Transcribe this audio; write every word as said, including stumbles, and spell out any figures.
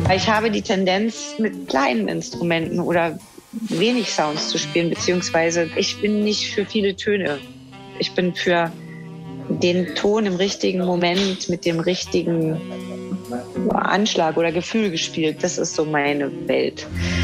Ich habe die Tendenz, mit kleinen Instrumenten oder wenig Sounds zu spielen, beziehungsweise ich bin nicht für viele Töne. Ich bin für den Ton im richtigen Moment mit dem richtigen Anschlag oder Gefühl gespielt. Das ist so meine Welt.